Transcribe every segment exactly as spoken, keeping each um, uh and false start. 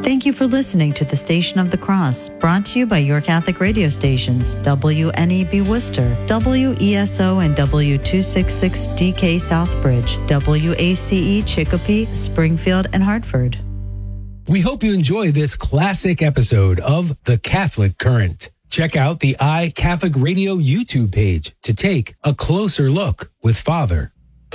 Thank you for listening to the Station of the Cross, brought to you by your Catholic radio stations, W N E B Worcester, W E S O and W two sixty-six D K Southbridge, W A C E Chicopee, Springfield, and Hartford. We hope you enjoy this classic episode of The Catholic Current. Check out the iCatholic Radio YouTube page to take a closer look with Father.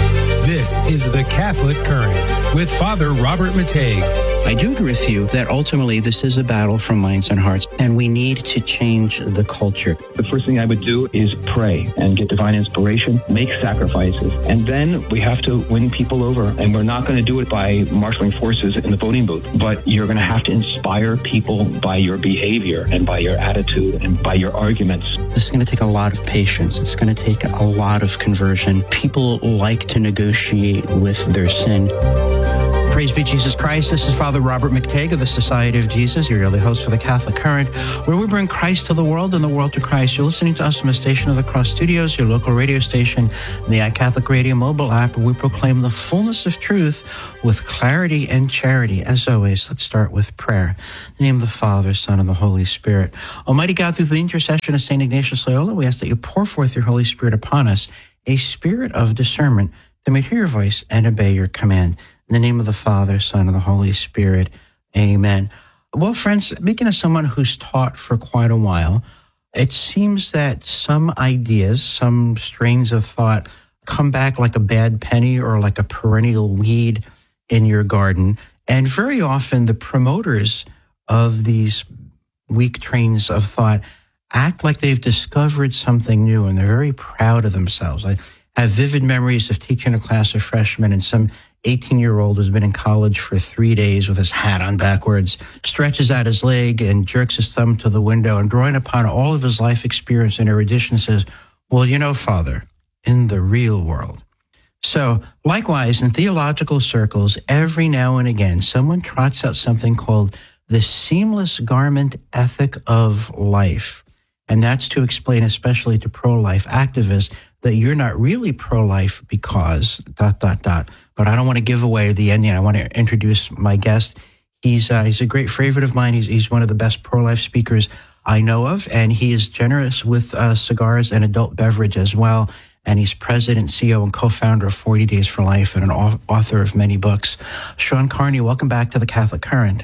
This is The Catholic Current with Father Robert Matei. I do agree with you that ultimately this is a battle for minds and hearts, and we need to change the culture. The first thing I would do is pray and get divine inspiration, make sacrifices, and then we have to win people over. And we're not going to do it by marshaling forces in the voting booth, but you're going to have to inspire people by your behavior and by your attitude and by your arguments. This is going to take a lot of patience. It's going to take a lot of conversion. People like to negotiate with their sin. Praise be Jesus Christ. This is Father Robert McTague of the Society of Jesus, your daily host for the Catholic Current, where we bring Christ to the world and the world to Christ. You're listening to us from the Station of the Cross Studios, your local radio station, and the iCatholic Radio mobile app, where we proclaim the fullness of truth with clarity and charity. As always, let's start with prayer. In the name of the Father, Son, and the Holy Spirit. Almighty God, through the intercession of Saint Ignatius Loyola, we ask that you pour forth your Holy Spirit upon us, a spirit of discernment, that may hear your voice and obey your command. In the name of the Father, Son, and the Holy Spirit. Amen. Well, friends, speaking as someone who's taught for quite a while, it seems that some ideas, some strains of thought come back like a bad penny or like a perennial weed in your garden. And very often the promoters of these weak trains of thought act like they've discovered something new, and they're very proud of themselves. I have vivid memories of teaching a class of freshmen, and some eighteen-year-old who's been in college for three days with his hat on backwards, stretches out his leg and jerks his thumb to the window, and drawing upon all of his life experience and erudition says, well, you know, Father, in the real world. So, likewise, in theological circles, every now and again, someone trots out something called the seamless garment ethic of life. And that's to explain, especially to pro-life activists, that you're not really pro-life because dot, dot, dot. But I don't want to give away the ending. I want to introduce my guest. He's uh, he's a great favorite of mine. He's, he's one of the best pro-life speakers I know of, and he is generous with uh, cigars and adult beverage as well. And he's president, C E O, and co-founder of forty Days for Life and an author of many books. Sean Carney, welcome back to the Catholic Current.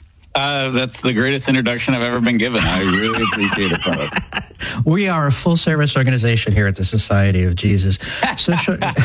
Uh, that's the greatest introduction I've ever been given. I really appreciate it, brother. We are a full-service organization here at the Society of Jesus. So,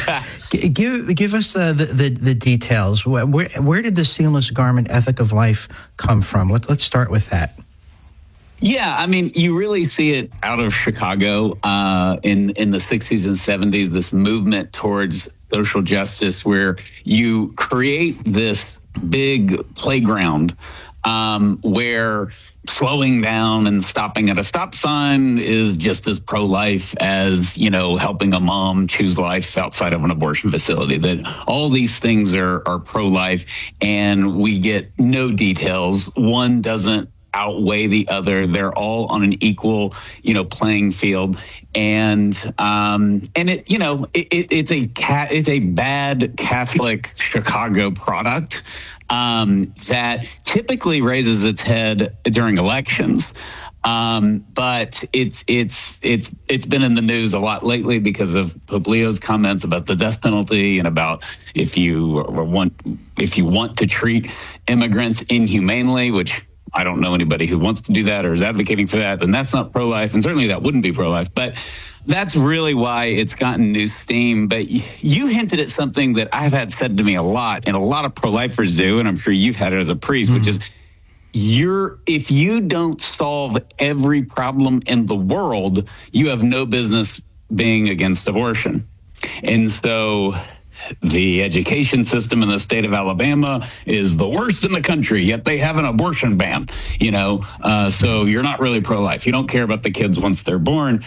give give us the the, the, the details. Where, where did the seamless garment ethic of life come from? Let, let's start with that. Yeah, I mean, you really see it out of Chicago uh, in in the sixties and seventies. This movement towards social justice, where you create this big playground. Um, where slowing down and stopping at a stop sign is just as pro-life as, you know, helping a mom choose life outside of an abortion facility. That all these things are, are pro-life, and we get no details. One doesn't outweigh the other. They're all on an equal, you know, playing field. And, um, and it, you know, it, it, it's a cat, it's a bad Catholic Chicago product. Um, that typically raises its head during elections, um, but it's it's it's it's been in the news a lot lately because of Pope Leo's comments about the death penalty and about if you want if you want to treat immigrants inhumanely, which I don't know anybody who wants to do that or is advocating for that, then that's not pro-life, and certainly that wouldn't be pro-life. But that's really why it's gotten new steam. But you hinted at something that I've had said to me a lot, and a lot of pro-lifers do, and I'm sure you've had it as a priest, mm-hmm. which is you're if you don't solve every problem in the world, you have no business being against abortion. And so the education system in the state of Alabama is the worst in the country, yet they have an abortion ban, you know, uh, so you're not really pro-life. You don't care about the kids once they're born.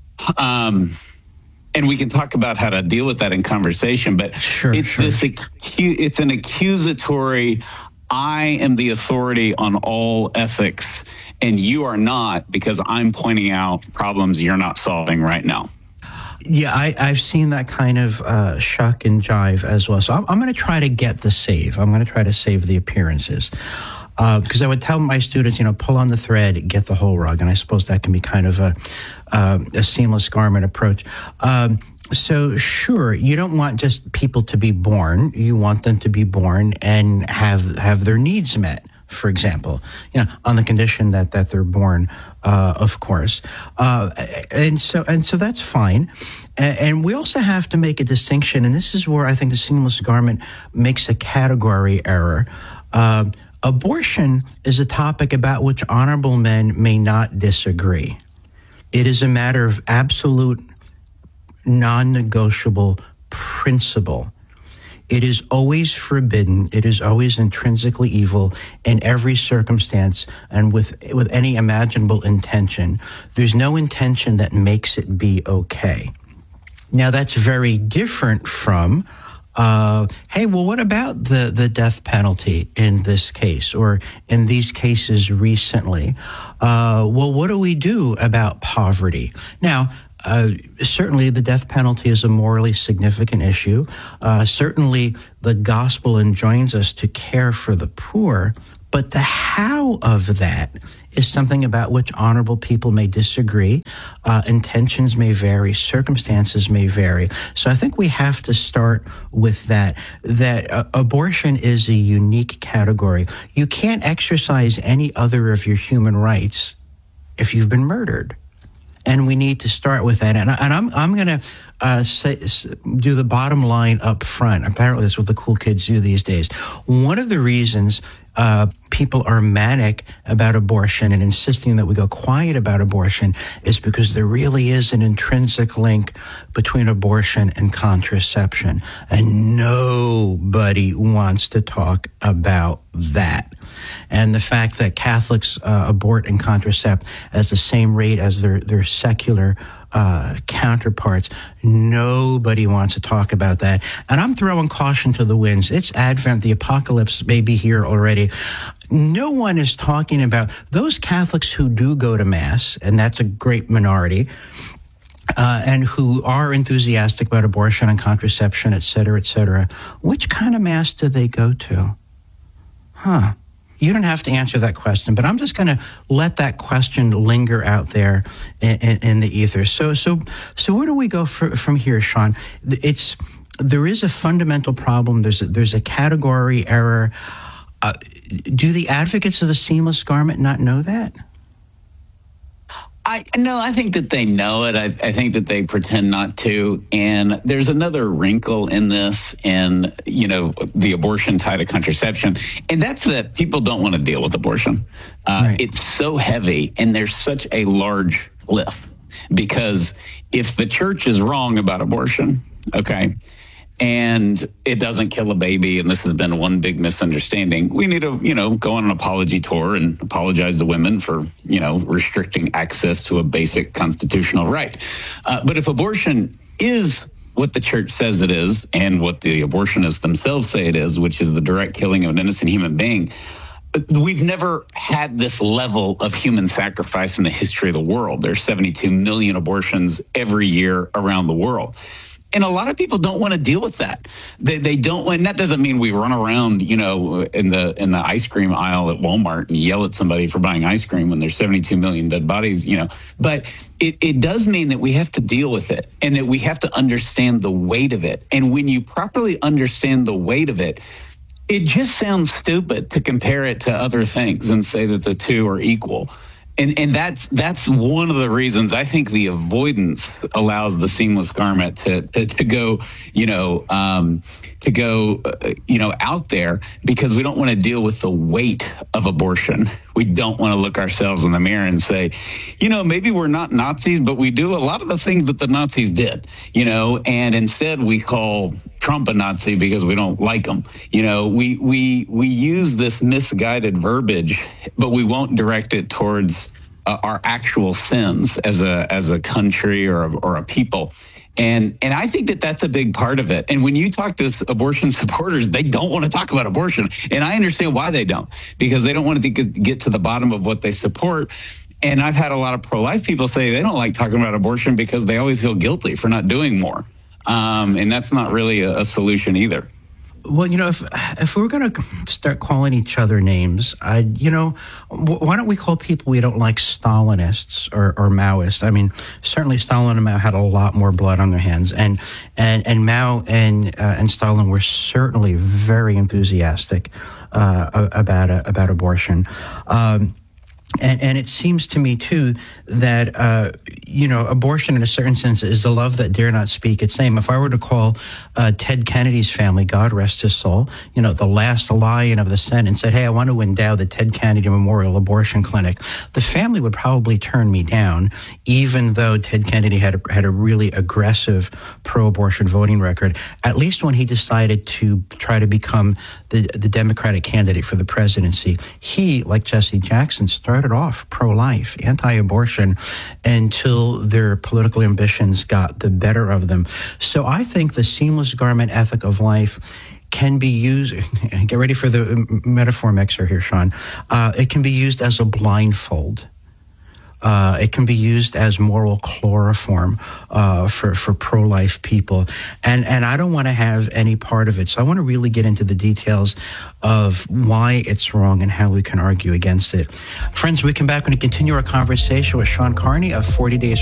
Um, and we can talk about how to deal with that in conversation, but sure, it's sure. this, it's an accusatory, I am the authority on all ethics, and you are not, because I'm pointing out problems you're not solving right now. Yeah, I, I've seen that kind of uh, shuck and jive as well. So I'm, I'm going to try to get the save. I'm going to try to save the appearances. Because uh, I would tell my students, you know, pull on the thread, get the whole rug. And I suppose that can be kind of a, uh, a seamless garment approach. Um, so sure, you don't want just people to be born. You want them to be born and have have their needs met, for example, you know, on the condition that, that they're born, uh, of course. Uh, and so and so that's fine. And, and we also have to make a distinction, and this is where I think the seamless garment makes a category error. Uh, abortion is a topic about which honorable men may not disagree. It is a matter of absolute non-negotiable principle. It is always forbidden. It is always intrinsically evil in every circumstance and with with any imaginable intention. There's no intention that makes it be okay. Now, that's very different from, uh, hey, well, what about the, the death penalty in this case or in these cases recently? Uh, well, what do we do about poverty? Now, Uh, certainly the death penalty is a morally significant issue. Uh, certainly the gospel enjoins us to care for the poor, but the how of that is something about which honorable people may disagree. Uh, intentions may vary, circumstances may vary. So I think we have to start with that, that uh, abortion is a unique category. You can't exercise any other of your human rights if you've been murdered. And we need to start with that. And, I, and I'm I'm going to uh, say, do the bottom line up front. Apparently, that's what the cool kids do these days. One of the reasons uh, people are manic about abortion and insisting that we go quiet about abortion is because there really is an intrinsic link between abortion and contraception. And nobody wants to talk about that. And the fact that Catholics uh, abort and contracept at the same rate as their, their secular uh, counterparts, nobody wants to talk about that. And I'm throwing caution to the winds. It's Advent. The apocalypse may be here already. No one is talking about those Catholics who do go to Mass, and that's a great minority, Uh, and who are enthusiastic about abortion and contraception, et cetera, et cetera. Which kind of Mass do they go to? Huh. You don't have to answer that question, but I'm just going to let that question linger out there in, in, in the ether. So, so, so where do we go for, from here, Sean? It's there is a fundamental problem. There's a, there's a category error. Uh, do the advocates of the seamless garment not know that? I no, I think that they know it. I, I think that they pretend not to. And there's another wrinkle in this, and you know, the abortion tied to contraception, and that's that people don't want to deal with abortion. Uh, right. It's so heavy, and there's such a large lift because if the church is wrong about abortion, okay, and it doesn't kill a baby, and this has been one big misunderstanding, we need to, you know, go on an apology tour and apologize to women for, you know, restricting access to a basic constitutional right. Uh, but if abortion is what the church says it is, and what the abortionists themselves say it is, which is the direct killing of an innocent human being, we've never had this level of human sacrifice in the history of the world. There's seventy-two million abortions every year around the world. And a lot of people don't want to deal with that. They they don't, and that doesn't mean we run around, you know, in the in the ice cream aisle at Walmart and yell at somebody for buying ice cream when there's seventy-two million dead bodies, you know. But it, it does mean that we have to deal with it, and that we have to understand the weight of it. And when you properly understand the weight of it, it just sounds stupid to compare it to other things and say that the two are equal. And and that's that's one of the reasons I think the avoidance allows the seamless garment to to, to go, you know, um, to go, uh, you know, out there, because we don't want to deal with the weight of abortion. We don't want to look ourselves in the mirror and say, you know, maybe we're not Nazis, but we do a lot of the things that the Nazis did, you know, and instead we call Trump a Nazi because we don't like him. You know, we we we use this misguided verbiage, but we won't direct it towards uh, our actual sins as a as a country or a, or a people. And and I think that that's a big part of it. And when you talk to abortion supporters, they don't want to talk about abortion. And I understand why they don't, because they don't want to get to the bottom of what they support. And I've had a lot of pro-life people say they don't like talking about abortion because they always feel guilty for not doing more. Um, and that's not really a, a solution either. Well, you know, if if we're going to start calling each other names, I, you know, why don't we call people we don't like Stalinists or, or Maoists? I mean, certainly Stalin and Mao had a lot more blood on their hands, and and and Mao and uh, and Stalin were certainly very enthusiastic uh, about uh, about abortion. Um, And, and it seems to me, too, that, uh, you know, abortion in a certain sense is the love that dare not speak its name. If I were to call uh, Ted Kennedy's family, God rest his soul, you know, the last lion of the Senate, and said, hey, I want to endow the Ted Kennedy Memorial Abortion Clinic, the family would probably turn me down, even though Ted Kennedy had a, had a really aggressive pro-abortion voting record, at least when he decided to try to become the, the Democratic candidate for the presidency. He, like Jesse Jackson, started off pro-life, anti-abortion, until their political ambitions got the better of them. So I think the seamless garment ethic of life can be used, get ready for the metaphor mixer here, Sean, uh, it can be used as a blindfold. Uh, it can be used as moral chloroform uh, for, for pro-life people. And, and I don't want to have any part of it. So I want to really get into the details of why it's wrong and how we can argue against it. Friends, we come back and continue our conversation with Sean Carney of forty Days